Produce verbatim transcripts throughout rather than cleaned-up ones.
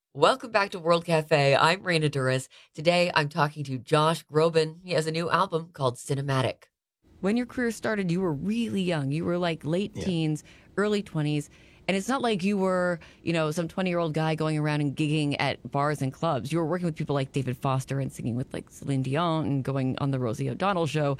Welcome back to World Cafe. I'm Raina Duras. Today I'm talking to Josh Groban. He has a new album called Cinematic. When your career started, you were really young. You were like late Yeah. teens, early twenties. And it's not like you were, you know, some twenty year old guy going around and gigging at bars and clubs. You were working with people like David Foster and singing with like Celine Dion and going on the Rosie O'Donnell show.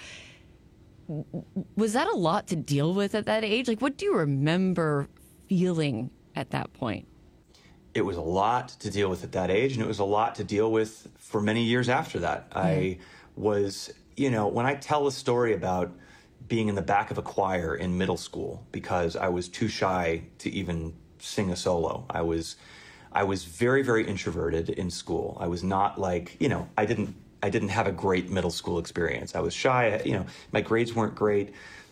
Was that a lot to deal with at that age? Like, what do you remember feeling at that point? It was a lot to deal with at that age, and it was a lot to deal with for many years after that. Mm. I was, you know, when I tell a story about being in the back of a choir in middle school because I was too shy to even sing a solo. I was I was very, very introverted in school. I was not like, you know, I didn't I didn't have a great middle school experience. I was shy, you know, my grades weren't great.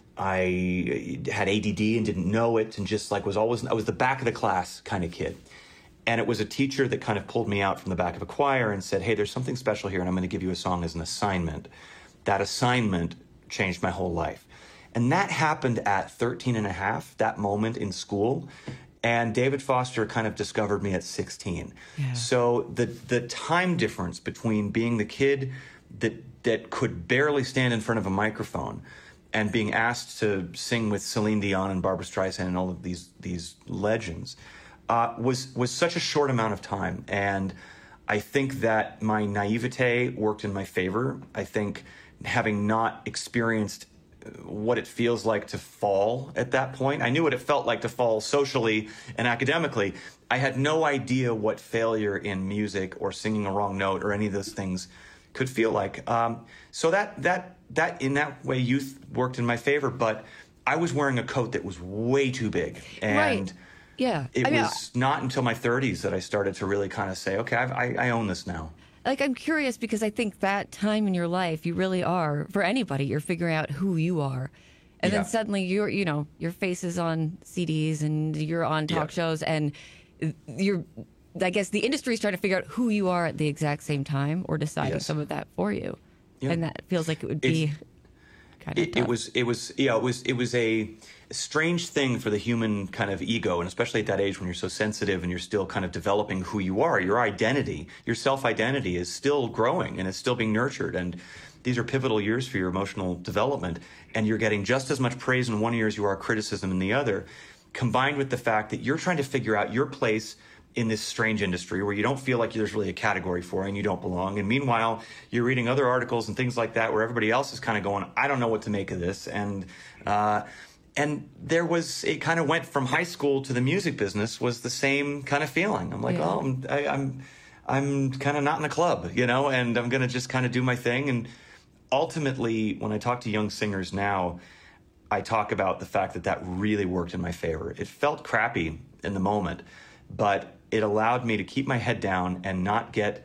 I had A D D and didn't know it, and just like was always I was the back of the class kind of kid. And it was a teacher that kind of pulled me out from the back of a choir and said, hey, there's something special here, and I'm going to give you a song as an assignment. That assignment changed my whole life. And that happened at thirteen and a half, that moment in school. And David Foster kind of discovered me at sixteen. Yeah. So the the time difference between being the kid that that could barely stand in front of a microphone and being asked to sing with Celine Dion and Barbra Streisand and all of these these legends Uh, was was such a short amount of time, and I think that my naivete worked in my favor. I think having not experienced what it feels like to fall at that point, I knew what it felt like to fall socially and academically. I had no idea what failure in music or singing a wrong note or any of those things could feel like. Um, so that that that in that way, youth worked in my favor. But I was wearing a coat that was way too big, and. Right. Yeah. It I mean, was not until my thirties that I started to really kind of say, okay, I've, I, I own this now. Like, I'm curious because I think that time in your life, you really are, for anybody, you're figuring out who you are. And Yeah. then suddenly you're, you know, your face is on C Ds and you're on talk Yeah. shows and you're, I guess the industry is trying to figure out who you are at the exact same time or deciding Yes. some of that for you. Yeah. And that feels like it would It's- be kind of It, tough. it was, it was, yeah, it was, it was a strange thing for the human kind of ego, and especially at that age when you're so sensitive and you're still kind of developing who you are. Your identity, your self-identity, is still growing and it's still being nurtured. And these are pivotal years for your emotional development, and you're getting just as much praise in one ear as you are criticism in the other, combined with the fact that you're trying to figure out your place in this strange industry where you don't feel like there's really a category for you and you don't belong. And meanwhile, you're reading other articles and things like that where everybody else is kind of going, I don't know what to make of this. And uh, and there was, it kind of went from high school to the music business was the same kind of feeling. I'm like, Yeah. oh, I'm, I, I'm, I'm kind of not in a club, you know, and I'm going to just kind of do my thing. And ultimately, when I talk to young singers now, I talk about the fact that that really worked in my favor. It felt crappy in the moment, but it allowed me to keep my head down and not get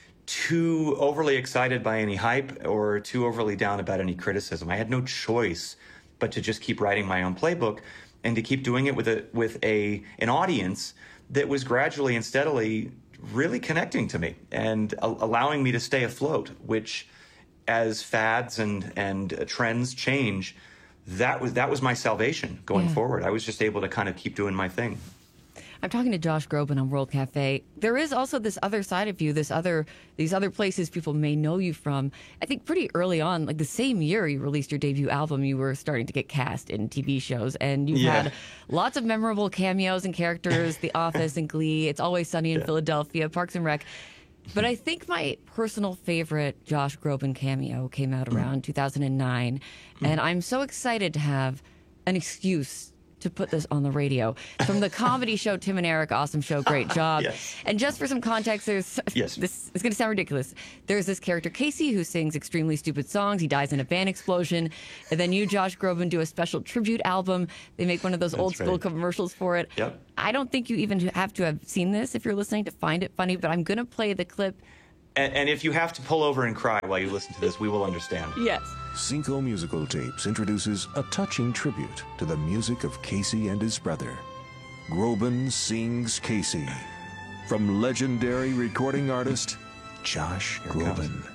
too overly excited by any hype or too overly down about any criticism. I had no choice but to just keep writing my own playbook and to keep doing it with a with a an audience that was gradually and steadily really connecting to me and a- allowing me to stay afloat, which as fads and and uh, trends change, that was that was my salvation going Yeah. forward. I was just able to kind of keep doing my thing. I'm talking to Josh Groban on World Cafe. There is also this other side of you, this other, these other places people may know you from. I think pretty early on, like the same year you released your debut album, you were starting to get cast in T V shows, and you've Yeah. had lots of memorable cameos and characters, The Office and Glee, It's Always Sunny in Yeah. Philadelphia, Parks and Rec. But I think my personal favorite Josh Groban cameo came out around two thousand nine, and I'm so excited to have an excuse to put this on the radio. From the comedy show Tim and Eric, awesome show, great job. Yes. And just for some context, there's Yes. this it's going to sound ridiculous. There's this character Casey who sings extremely stupid songs. He dies in a van explosion, and then you, Josh Groban, do a special tribute album. They make one of those That's old school right. commercials for it. Yep. I don't think you even have to have seen this if you're listening to find it funny, but I'm going to play the clip. And, and if you have to pull over and cry while you listen to this, we will understand. Yes. Cinco Musical Tapes introduces a touching tribute to the music of Casey and his brother. Groban Sings Casey. From legendary recording artist Josh Here it comes. Groban.